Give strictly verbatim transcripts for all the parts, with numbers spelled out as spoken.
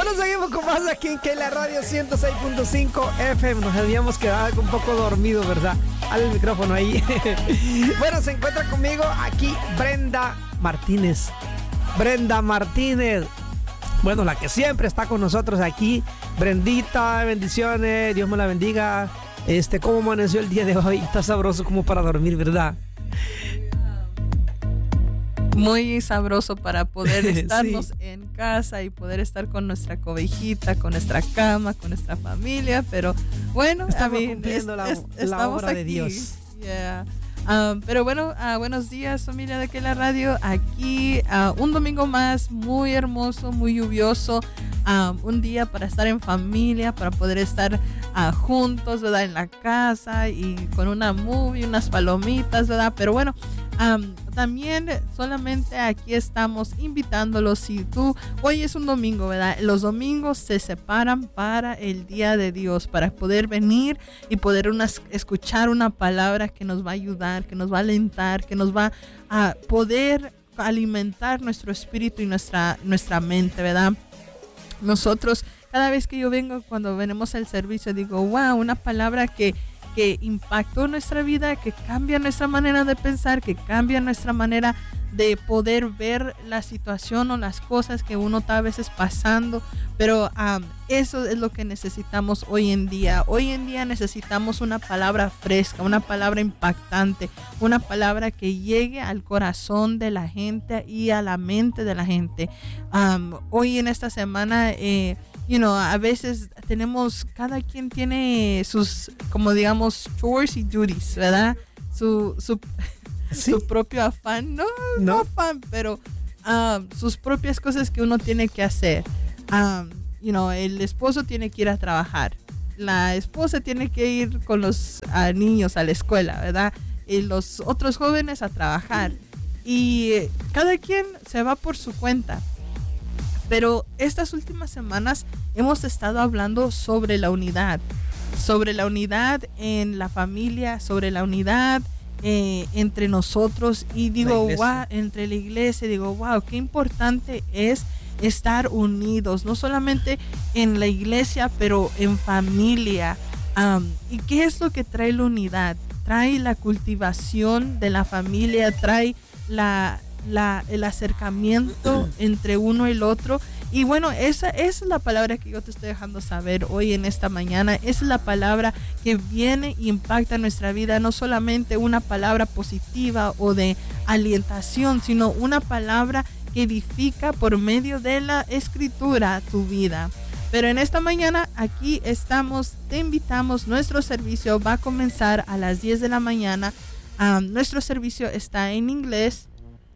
Bueno, seguimos con más aquí en que la radio ciento seis punto cinco F M. Nos habíamos quedado un poco dormido, ¿verdad? Al micrófono ahí. Bueno, se encuentra conmigo aquí Brenda Martínez. Brenda Martínez. Bueno, la que siempre está con nosotros aquí. Brendita, bendiciones. Dios me la bendiga. Este, ¿cómo amaneció el día de hoy? Está sabroso como para dormir, ¿verdad? Muy sabroso para poder estarnos Sí. en casa y poder estar con nuestra cobijita, con nuestra cama, con nuestra familia, pero bueno, Estamos I mean, cumpliendo es, la, es, la estamos obra aquí. de Dios. Yeah. Um, pero bueno, uh, buenos días familia de que la radio, aquí uh, un domingo más, muy hermoso, muy lluvioso, um, un día para estar en familia, para poder estar uh, juntos, ¿verdad? En la casa y con una movie, unas palomitas, ¿verdad? Pero bueno, um, también solamente aquí estamos invitándolos. Si tú, hoy es un domingo, ¿verdad? Los domingos se separan para el día de Dios, para poder venir y poder unas, escuchar una palabra que nos va a ayudar, que nos va a alentar, que nos va a poder alimentar nuestro espíritu y nuestra, nuestra mente, ¿verdad? Nosotros, cada vez que yo vengo, cuando venimos al servicio, digo, wow, una palabra que que impactó nuestra vida, que cambia nuestra manera de pensar, que cambia nuestra manera de poder ver la situación o las cosas que uno está a veces pasando, pero um, eso es lo que necesitamos hoy en día. Hoy en día necesitamos una palabra fresca, una palabra impactante, una palabra que llegue al corazón de la gente y a la mente de la gente. Um, hoy en esta semana, eh, you know, a veces tenemos, cada quien tiene sus, como digamos, chores y duties, ¿verdad? Su, su, ¿Sí? su propio afán, no, no, no afán, pero um, sus propias cosas que uno tiene que hacer. Um, you know, el esposo tiene que ir a trabajar, la esposa tiene que ir con los uh, niños a la escuela, ¿verdad? Y los otros jóvenes a trabajar. Y cada quien se va por su cuenta. Pero estas últimas semanas hemos estado hablando sobre la unidad, sobre la unidad en la familia, sobre la unidad eh, entre nosotros. Y digo, wow, entre la iglesia, digo, wow, qué importante es estar unidos, no solamente en la iglesia, pero en familia. Um, ¿Y qué es lo que trae la unidad? Trae la cultivación de la familia, trae la... La, el acercamiento entre uno y el otro. Y bueno, esa, esa es la palabra que yo te estoy dejando saber hoy en esta mañana. Esa es la palabra que viene e impacta nuestra vida. No solamente una palabra positiva o de alientación, sino una palabra que edifica por medio de la escritura tu vida. Pero en esta mañana aquí estamos, te invitamos. Nuestro servicio va a comenzar a las diez de la mañana. Um, nuestro servicio está en inglés.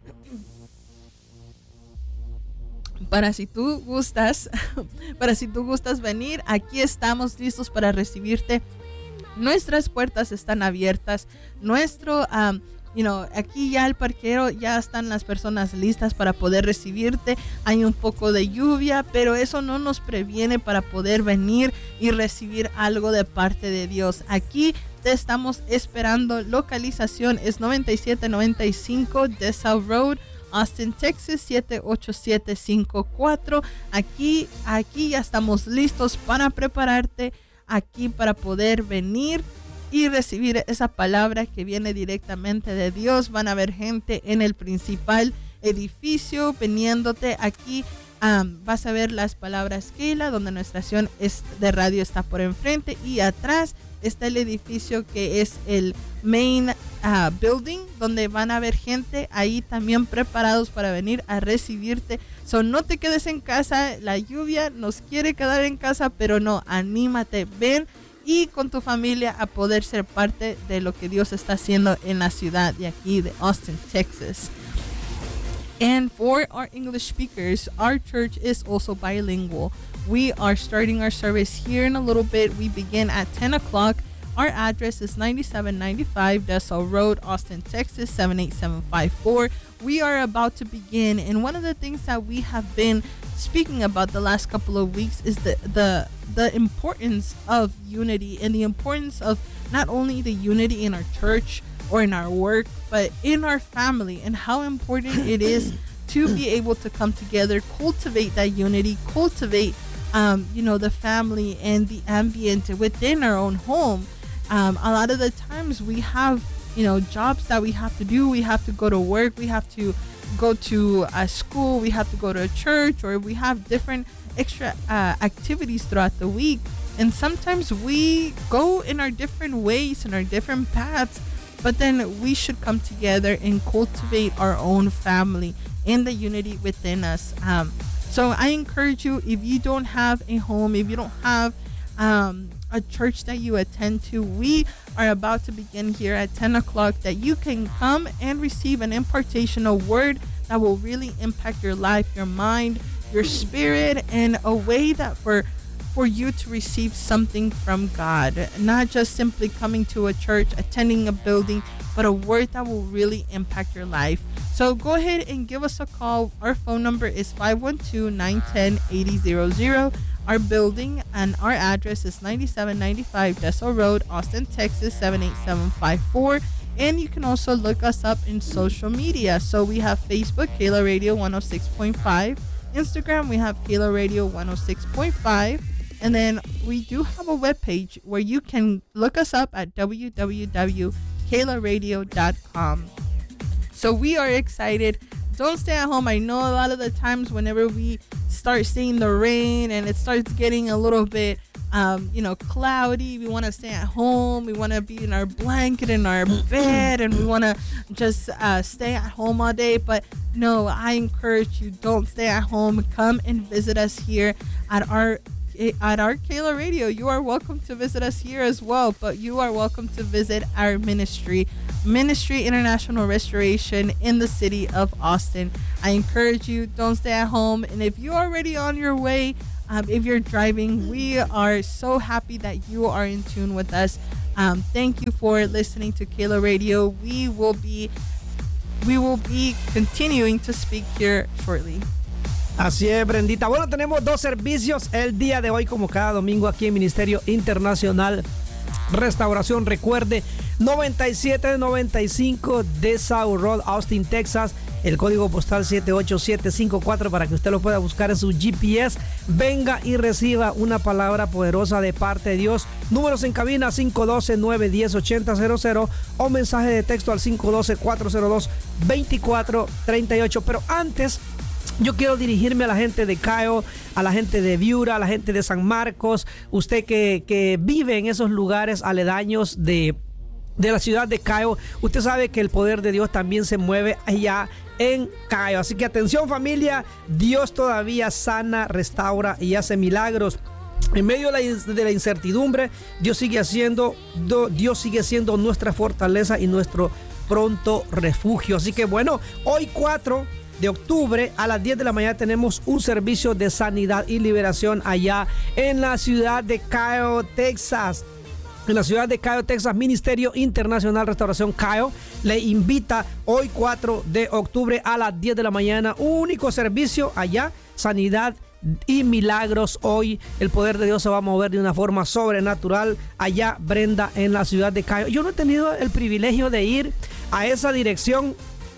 Para si tú gustas, para si tú gustas venir, aquí estamos listos para recibirte. Nuestras puertas están abiertas. Nuestro, um, you know, aquí ya el parquero, ya están las personas listas para poder recibirte. Hay un poco de lluvia, pero eso no nos previene para poder venir y recibir algo de parte de Dios. Aquí te estamos esperando. Localización es noventa y siete noventa y cinco DeSalle Road, Austin, Texas siete ocho siete cinco cuatro. Aquí, aquí ya estamos listos para prepararte, aquí para poder venir y recibir esa palabra que viene directamente de Dios. Van a haber gente en el principal edificio viniéndote aquí. Um, vas a ver las palabras Keila, donde nuestra estación de radio está por enfrente, y atrás está el edificio que es el main uh, building, donde van a haber gente ahí también preparados para venir a recibirte. So, no te quedes en casa, la lluvia nos quiere quedar en casa, pero no, anímate, ven y con tu familia a poder ser parte de lo que Dios está haciendo en la ciudad de aquí de Austin, Texas. And for our English speakers, our church is also bilingual. We are starting our service here in a little bit. We begin at ten o'clock. Our address is ninety-seven ninety-five DeSalle Road, Austin, Texas, seven eight seven five four. We are about to begin, and one of the things that we have been speaking about the last couple of weeks is the the the importance of unity, and the importance of not only the unity in our church or in our work, but in our family, and how important it is to be able to come together, cultivate that unity, cultivate um, you know, the family and the ambient within our own home. Um, a lot of the times we have, you know, jobs that we have to do. We have to go to work. We have to go to a school. We have to go to a church, or we have different extra uh, activities throughout the week. And sometimes we go in our different ways and our different paths, but then we should come together and cultivate our own family and the unity within us. Um, so I encourage you, if you don't have a home, if you don't have um, a church that you attend to, we are about to begin here at ten o'clock, that you can come and receive an impartation, a word that will really impact your life, your mind, your spirit, in a way that for for you to receive something from God, not just simply coming to a church, attending a building, but a word that will really impact your life. So go ahead and give us a call. Our phone number is five one two, nine one zero, eight zero zero zero. Our building and our address is ninety-seven ninety-five Dessel Road, Austin, Texas, seven eight seven five four. And you can also look us up in social media. So we have Facebook, Kayla Radio one oh six point five. Instagram, we have Kayla Radio one oh six point five. And then we do have a webpage where you can look us up at w w w dot kayla radio dot com. So we are excited. Don't stay at home. I know a lot of the times whenever we start seeing the rain and it starts getting a little bit, um, you know, cloudy, we want to stay at home. We want to be in our blanket, in our bed, and we want to just uh, stay at home all day. But no, I encourage you, don't stay at home. Come and visit us here at our at our Kayla Radio. You are welcome to visit us here as well, but you are welcome to visit our ministry, Ministry International Restoration in the city of Austin. I encourage you, don't stay at home. And if you're already on your way, um, if you're driving, we are so happy that you are in tune with us. Um, thank you for listening to Kayla Radio. We will be, we will be continuing to speak here shortly. Así es, Brendita. Bueno, tenemos dos servicios el día de hoy, como cada domingo, aquí en Ministerio Internacional Restauración. Recuerde, noventa y siete noventa y cinco Dessau Road, Austin, Texas. El código postal siete ocho siete cinco cuatro para que usted lo pueda buscar en su G P S. Venga y reciba una palabra poderosa de parte de Dios. Números en cabina cinco uno dos, nueve uno cero, ocho cero cero cero o mensaje de texto al cinco uno dos, cuatro cero dos, dos cuatro tres ocho. Pero antes, yo quiero dirigirme a la gente de Cayo, a la gente de Viura, a la gente de San Marcos. Usted que, que vive en esos lugares aledaños de, de la ciudad de Cayo, usted sabe que el poder de Dios también se mueve allá en Cayo. Así que atención, familia, Dios todavía sana, restaura y hace milagros. En medio de la, de la incertidumbre, Dios sigue haciendo, Dios sigue siendo nuestra fortaleza y nuestro pronto refugio. Así que bueno, hoy cuatro de octubre a las diez de la mañana tenemos un servicio de sanidad y liberación allá en la ciudad de Cayo, Texas. En la ciudad de Cayo, Texas, Ministerio Internacional Restauración Cayo le invita hoy cuatro de octubre a las diez de la mañana. Único servicio allá, sanidad y milagros. Hoy el poder de Dios se va a mover de una forma sobrenatural allá, Brenda, en la ciudad de Cayo. Yo no he tenido el privilegio de ir a esa dirección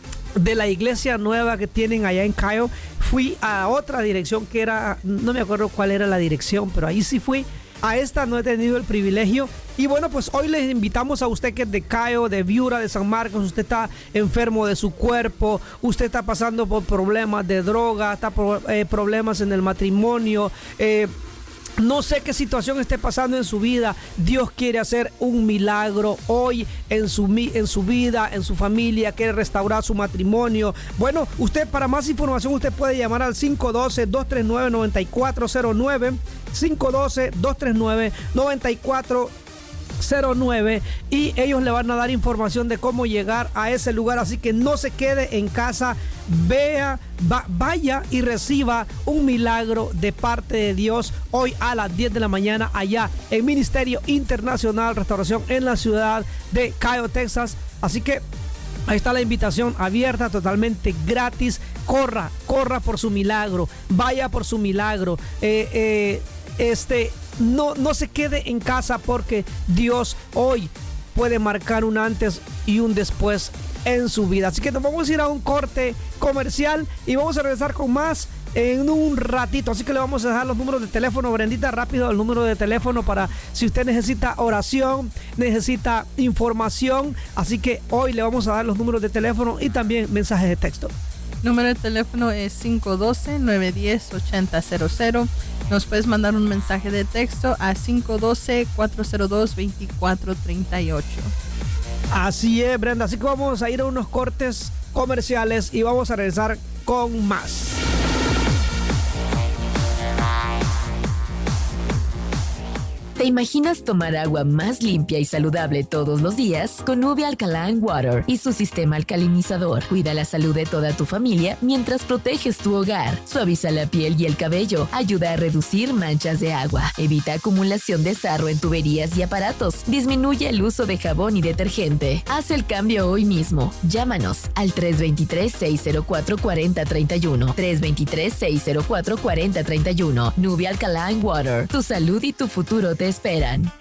de la iglesia nueva que tienen allá en Cayo. Fui a otra dirección que era, no me acuerdo cuál era la dirección, pero ahí sí fui. A esta no he tenido el privilegio. Y bueno, pues hoy les invitamos a usted que es de Cayo, de Viura, de San Marcos. Usted está enfermo de su cuerpo, usted está pasando por problemas de droga, está por eh, problemas en el matrimonio, eh, no sé qué situación esté pasando en su vida. Dios quiere hacer un milagro hoy en su, en su vida, en su familia. Quiere restaurar su matrimonio. Bueno, usted, para más información, usted puede llamar al cinco uno dos, dos tres nueve, nueve cuatro cero nueve. cinco uno dos, dos tres nueve, nueve cuatro cero nueve y ellos le van a dar información de cómo llegar a ese lugar. Así que no se quede en casa, vea, va, vaya y reciba un milagro de parte de Dios hoy a las diez de la mañana allá en Ministerio Internacional Restauración en la ciudad de Cayo, Texas. Así que ahí está la invitación abierta, totalmente gratis. Corra, corra por su milagro, vaya por su milagro. Eh, eh, este No, no se quede en casa, porque Dios hoy puede marcar un antes y un después en su vida. Así que nos vamos a ir a un corte comercial y vamos a regresar con más en un ratito. Así que le vamos a dejar los números de teléfono, Brendita, rápido el número de teléfono para si usted necesita oración, necesita información. Así que hoy le vamos a dar los números de teléfono y también mensajes de texto. Número de teléfono es cinco uno dos, nueve uno cero, ocho cero cero cero. Nos puedes mandar un mensaje de texto a cinco uno dos, cuatro cero dos, dos cuatro tres ocho. Así es, Brenda. Así que vamos a ir a unos cortes comerciales y vamos a regresar con más. ¿Te imaginas tomar agua más limpia y saludable todos los días? Con Nubia Alkaline Water y su sistema alcalinizador. Cuida la salud de toda tu familia mientras proteges tu hogar. Suaviza la piel y el cabello. Ayuda a reducir manchas de agua. Evita acumulación de sarro en tuberías y aparatos. Disminuye el uso de jabón y detergente. Haz el cambio hoy mismo. Llámanos al tres dos tres, seis cero cuatro, cuatro cero tres uno. tres dos tres, seis cero cuatro, cuatro cero tres uno. Nubia Alkaline Water. Tu salud y tu futuro te esperan.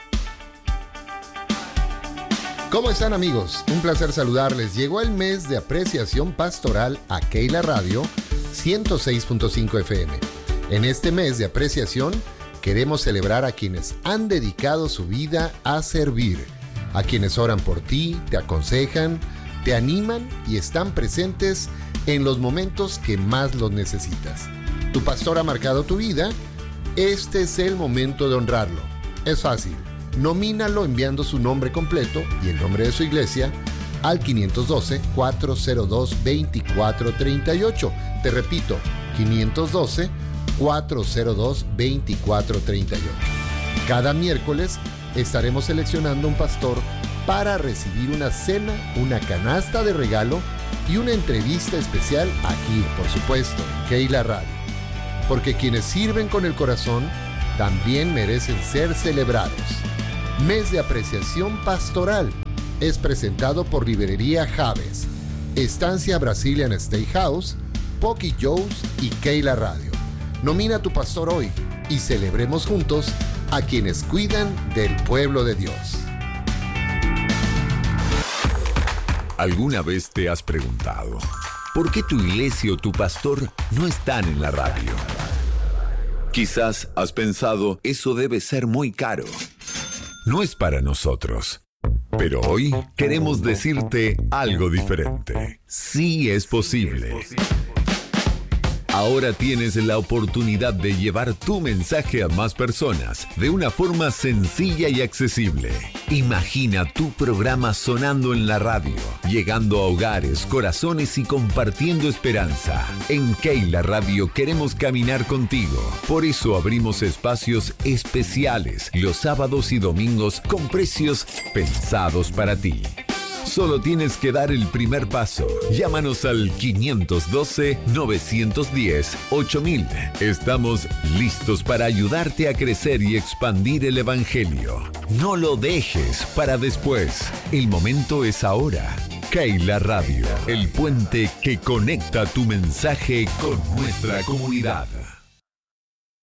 ¿Cómo están, amigos? Un placer saludarles. Llegó el mes de apreciación pastoral a Keila Radio ciento seis punto cinco F M. En este mes de apreciación queremos celebrar a quienes han dedicado su vida a servir, a quienes oran por ti, te aconsejan, te animan y están presentes en los momentos que más los necesitas. Tu pastor ha marcado tu vida. Este es el momento de honrarlo. Es fácil, nomínalo enviando su nombre completo y el nombre de su iglesia al quinientos doce, cuatro cero dos, veinticuatro treinta y ocho. Te repito, quinientos doce, cuatro cero dos, veinticuatro treinta y ocho. Cada miércoles estaremos seleccionando un pastor para recibir una cena, una canasta de regalo y una entrevista especial aquí, por supuesto, en Keila Radio. Porque quienes sirven con el corazón también merecen ser celebrados. Mes de apreciación pastoral es presentado por Librería Javes, Estancia Brazilian Steakhouse, Pocky Joe's y Keila Radio. Nomina a tu pastor hoy y celebremos juntos a quienes cuidan del pueblo de Dios. ¿Alguna vez te has preguntado por qué tu iglesia o tu pastor no están en la radio? Quizás has pensado, eso debe ser muy caro. No es para nosotros. Pero hoy queremos decirte algo diferente. Sí es posible. Ahora tienes la oportunidad de llevar tu mensaje a más personas de una forma sencilla y accesible. Imagina tu programa sonando en la radio, llegando a hogares, corazones y compartiendo esperanza. En Keila Radio queremos caminar contigo. Por eso abrimos espacios especiales los sábados y domingos con precios pensados para ti. Solo tienes que dar el primer paso. Llámanos al quinientos doce, novecientos diez, ocho mil. Estamos listos para ayudarte a crecer y expandir el Evangelio. No lo dejes para después. El momento es ahora. Keila Radio, el puente que conecta tu mensaje con nuestra comunidad.